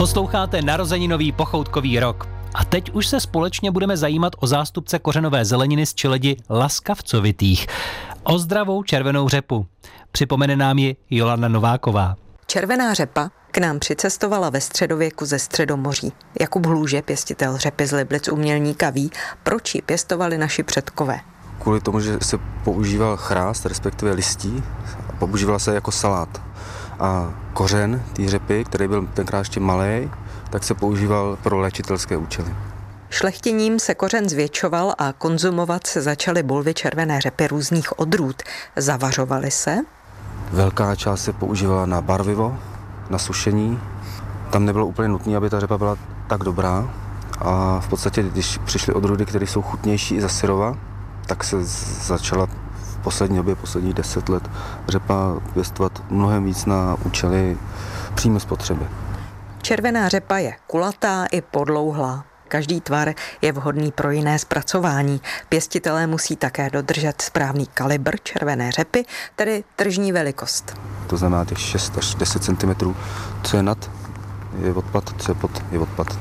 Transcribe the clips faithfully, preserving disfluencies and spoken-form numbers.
Posloucháte narozeninový pochoutkový rok. A teď už se společně budeme zajímat o zástupce kořenové zeleniny z Čeledi laskavcovitých. O zdravou červenou řepu. Připomene nám ji Jolanda Nováková. Červená řepa k nám přicestovala ve středověku ze Středomoří. Jakub Hluže, pěstitel řepy z Liblic Umělníka, ví, proč ji pěstovali naši předkové. Kvůli tomu, že se používal chrást, respektive listí, a používala se jako salát. A kořen té řepy, který byl tenkrát ještě malý, tak se používal pro léčitelské účely. Šlechtěním se kořen zvětšoval a konzumovat se začaly bulvy červené řepy různých odrůd. Zavařovaly se? Velká část se používala na barvivo, na sušení. Tam nebylo úplně nutné, aby ta řepa byla tak dobrá. A v podstatě, když přišly odrůdy, které jsou chutnější i za syrova, tak se začala v poslední době, posledních deset let, řepa pěstovat mnohem víc na účely přímé spotřeby. Červená řepa je kulatá i podlouhlá. Každý tvar je vhodný pro jiné zpracování. Pěstitelé musí také dodržet správný kalibr červené řepy, tedy tržní velikost. To znamená těch šest až deset centimetrů, co je nad, je odpad, co je pod, je odpad.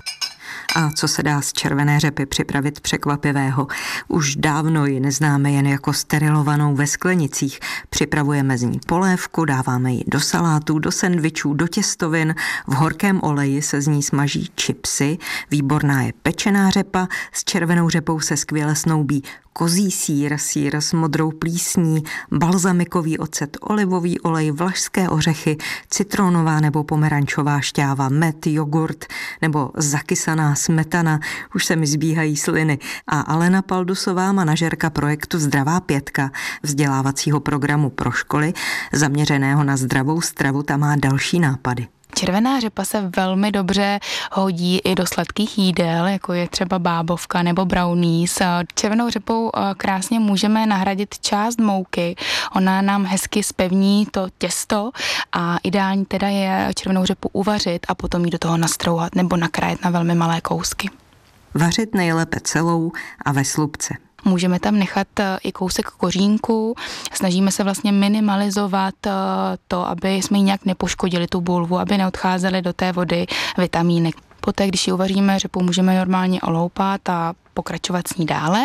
A co se dá z červené řepy připravit překvapivého? Už dávno ji neznáme jen jako sterilovanou ve sklenicích. Připravujeme z ní polévku, dáváme ji do salátů, do sendvičů, do těstovin. V horkém oleji se z ní smaží chipsy. Výborná je pečená řepa. S červenou řepou se skvěle snoubí kozí sýr, sýr s modrou plísní, balzamikový ocet, olivový olej, vlašské ořechy, citronová nebo pomerančová šťáva, med, jogurt nebo zakysaná smetana. Už se mi zbíhají sliny. A Alena Paldusová, manažerka projektu Zdravá pětka, vzdělávacího programu pro školy, zaměřeného na zdravou stravu, tam má další nápady. Červená řepa se velmi dobře hodí i do sladkých jídel, jako je třeba bábovka nebo brownies. Červenou řepou krásně můžeme nahradit část mouky. Ona nám hezky zpevní to těsto a ideální teda je červenou řepu uvařit a potom ji do toho nastrouhat nebo nakrájet na velmi malé kousky. Vařit nejlépe celou a ve slupce. Můžeme tam nechat i kousek kořínku, snažíme se vlastně minimalizovat to, aby jsme ji nějak nepoškodili tu bulvu, aby neodcházely do té vody vitamíny. Poté, když ji uvaříme, řepu můžeme normálně oloupat a pokračovat s ní dále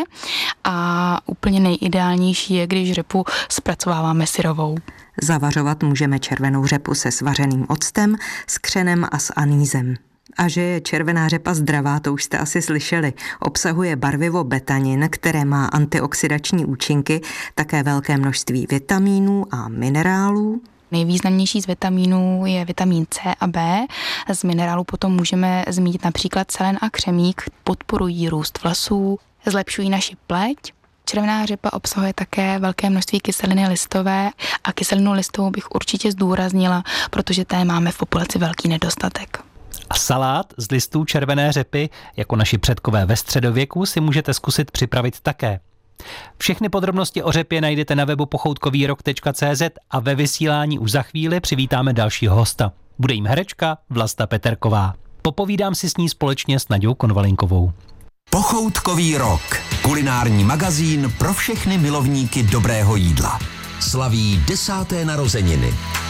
a úplně nejideálnější je, když řepu zpracováváme syrovou. Zavařovat můžeme červenou řepu se svařeným octem, s křenem a s anýzem. A že je červená řepa zdravá, to už jste asi slyšeli. Obsahuje barvivo betanin, které má antioxidační účinky, také velké množství vitamínů a minerálů. Nejvýznamnější z vitamínů je vitamin C a B. Z minerálů potom můžeme zmínit například selen a křemík, podporují růst vlasů, zlepšují naši pleť. Červená řepa obsahuje také velké množství kyseliny listové a kyselinu listovou bych určitě zdůraznila, protože té máme v populaci velký nedostatek. A salát z listů červené řepy, jako naši předkové ve středověku, si můžete zkusit připravit také. Všechny podrobnosti o řepě najdete na webu pochoutkovýrok tečka cé zet a ve vysílání už za chvíli přivítáme dalšího hosta. Bude jim herečka Vlasta Peterková. Popovídám si s ní společně s Naďou Konvalinkovou. Pochoutkový rok. Kulinární magazín pro všechny milovníky dobrého jídla. Slaví desáté narozeniny.